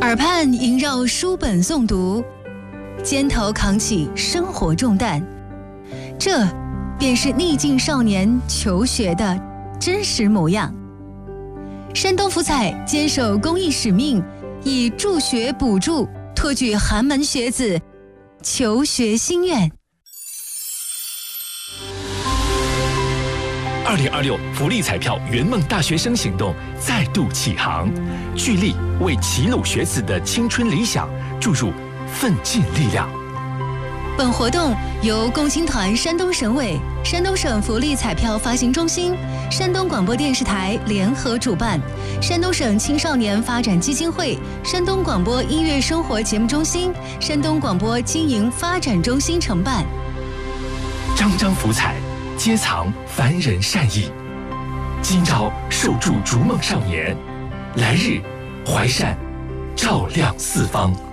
耳畔萦绕书本诵读，肩头扛起生活重担，这便是逆境少年求学的真实模样。山东福彩坚守公益使命，以助学补助托举寒门学子求学心愿。 2026福利彩票圆梦大学生行动再度启航，聚力为齐鲁学子的青春理想注入奋进力量。 本活动由共青团山东省委、山东省福利彩票发行中心、山东广播电视台联合主办，山东省青少年发展基金会、山东广播音乐生活节目中心、山东广播经营发展中心承办。 张张福彩，皆藏凡人善意。今朝受助逐梦少年，来日怀善照亮四方。